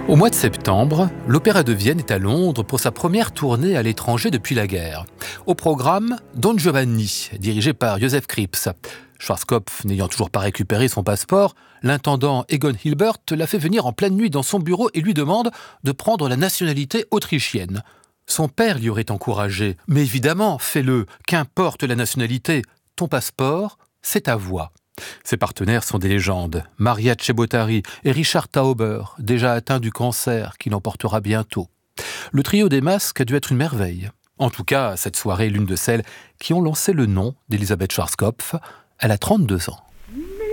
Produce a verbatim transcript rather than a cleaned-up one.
Au mois de septembre, l'Opéra de Vienne est à Londres pour sa première tournée à l'étranger depuis la guerre. Au programme, Don Giovanni, dirigé par Josef Kripps. Schwarzkopf n'ayant toujours pas récupéré son passeport, l'intendant Egon Hilbert l'a fait venir en pleine nuit dans son bureau et lui demande de prendre la nationalité autrichienne. Son père l'y aurait encouragé. « Mais évidemment, fais-le, qu'importe la nationalité, ton passeport, c'est ta voix ». Ses partenaires sont des légendes, Maria Cebottari et Richard Tauber, déjà atteints du cancer qui l'emportera bientôt. Le trio des masques a dû être une merveille. En tout cas, cette soirée est l'une de celles qui ont lancé le nom d'Elisabeth Schwarzkopf. Elle a trente-deux ans.